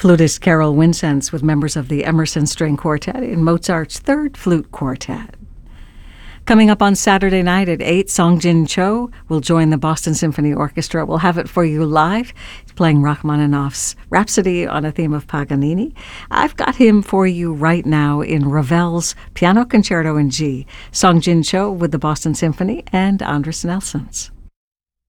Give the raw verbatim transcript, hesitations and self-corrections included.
flutist Carol Wincenz with members of the Emerson String Quartet in Mozart's Third Flute Quartet. Coming up on Saturday night at eight, Songjin Cho will join the Boston Symphony Orchestra. We'll have it for you live. He's playing Rachmaninoff's Rhapsody on a theme of Paganini. I've got him for you right now in Ravel's Piano Concerto in G. Songjin Cho with the Boston Symphony and Andris Nelsons.